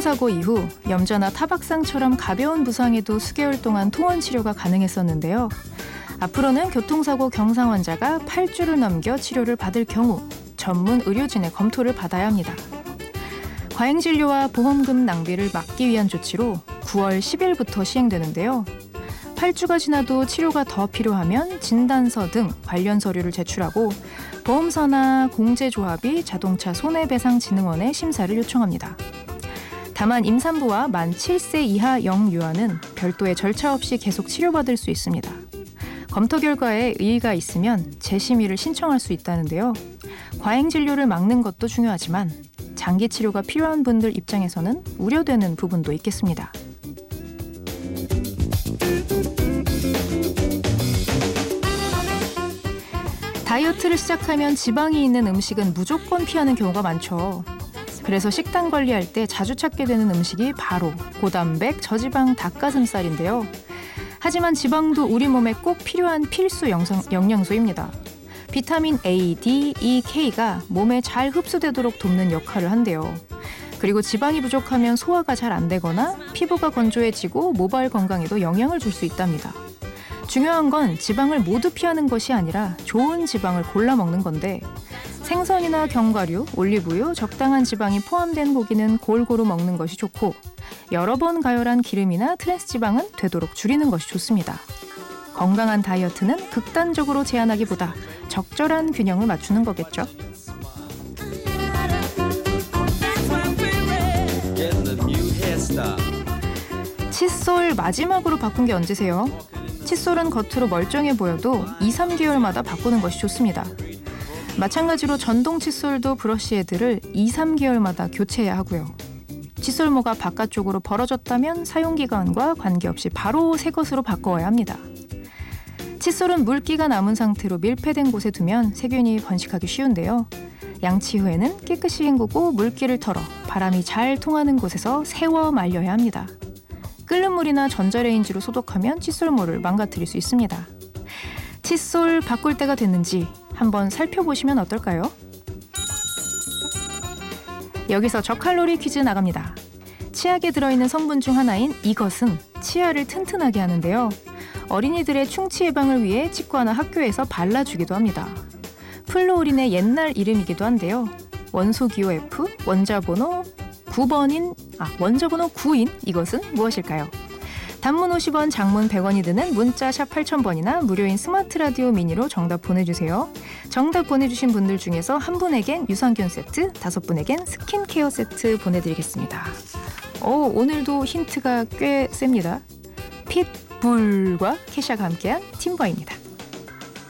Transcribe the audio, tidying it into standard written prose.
교통사고 이후 염좌나 타박상처럼 가벼운 부상에도 수개월 동안 통원 치료가 가능했었는데요. 앞으로는 교통사고 경상 환자가 8주를 넘겨 치료를 받을 경우 전문 의료진의 검토를 받아야 합니다. 과잉진료와 보험금 낭비를 막기 위한 조치로 9월 10일부터 시행되는데요. 8주가 지나도 치료가 더 필요하면 진단서 등 관련 서류를 제출하고 보험사나 공제조합이 자동차 손해배상진흥원에 심사를 요청합니다. 다만 임산부와 만 7세 이하 영유아는 별도의 절차 없이 계속 치료받을 수 있습니다. 검토 결과에 의의가 있으면 재심의를 신청할 수 있다는데요. 과잉진료를 막는 것도 중요하지만 장기 치료가 필요한 분들 입장에서는 우려되는 부분도 있겠습니다. 다이어트를 시작하면 지방이 있는 음식은 무조건 피하는 경우가 많죠. 그래서 식단 관리할 때 자주 찾게 되는 음식이 바로 고단백, 저지방 닭가슴살인데요. 하지만 지방도 우리 몸에 꼭 필요한 필수 영양소입니다. 비타민 A, D, E, K가 몸에 잘 흡수되도록 돕는 역할을 한대요. 그리고 지방이 부족하면 소화가 잘 안 되거나 피부가 건조해지고 모발 건강에도 영향을 줄 수 있답니다. 중요한 건 지방을 모두 피하는 것이 아니라 좋은 지방을 골라 먹는 건데 생선이나 견과류, 올리브유, 적당한 지방이 포함된 고기는 골고루 먹는 것이 좋고 여러 번 가열한 기름이나 트랜스지방은 되도록 줄이는 것이 좋습니다. 건강한 다이어트는 극단적으로 제한하기보다 적절한 균형을 맞추는 거겠죠. 칫솔 마지막으로 바꾼 게 언제세요? 칫솔은 겉으로 멀쩡해 보여도 2, 3개월마다 바꾸는 것이 좋습니다. 마찬가지로 전동 칫솔도 브러쉬 헤드를 2, 3개월마다 교체해야 하고요. 칫솔모가 바깥쪽으로 벌어졌다면 사용기간과 관계없이 바로 새 것으로 바꿔야 합니다. 칫솔은 물기가 남은 상태로 밀폐된 곳에 두면 세균이 번식하기 쉬운데요. 양치 후에는 깨끗이 헹구고 물기를 털어 바람이 잘 통하는 곳에서 세워 말려야 합니다. 끓는 물이나 전자레인지로 소독하면 칫솔모를 망가뜨릴 수 있습니다. 칫솔 바꿀 때가 됐는지 한번 살펴보시면 어떨까요? 여기서 저칼로리 퀴즈 나갑니다. 치약에 들어있는 성분 중 하나인 이것은 치아를 튼튼하게 하는데요. 어린이들의 충치 예방을 위해 치과나 학교에서 발라주기도 합니다. 플로우린의 옛날 이름이기도 한데요. 원소기호 F, 원자번호 9인 이것은 무엇일까요? 단문 50원, 장문 100원이 드는 문자 샵 8000번이나 무료인 스마트 라디오 미니로 정답 보내주세요. 정답 보내주신 분들 중에서 한 분에겐 유산균 세트, 5분에겐 스킨케어 세트 보내드리겠습니다. 오늘도 힌트가 꽤 셉니다. 핏불과 캐샤가 함께한 팀버입니다.